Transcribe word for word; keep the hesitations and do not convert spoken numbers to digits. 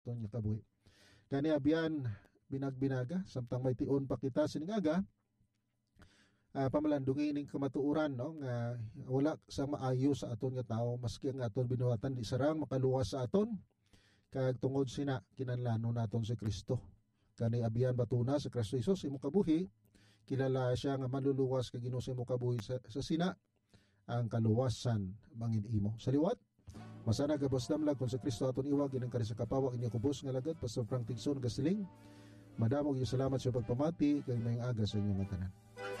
to nya kabuhi. Kani abyan binagbinaga samtang may tion pa kita siningaga, uh, pamalandungi ning kamatuoran no nga wala sa maayo sa aton nga tao maski ang aton binuhatan di sarang makaluwas sa aton kag tungod sina kinahanglanon naton si Kristo. Kani abyan batuna sa Kristo Jesus imo kabuhi, kilala siya nga manluluwas kag Ginoo sa imo kabuhi sa, sa sina ang kaluwasan mangin imo. Sa liwat masana gabos damlag kung sa Kristo aton iwag inang kari sa kapawag inyo kubos nga lagad Pastor Frank Tigson Gasiling. Madamog yung salamat sa pagpamati kay mayang aga sa inyong tanan.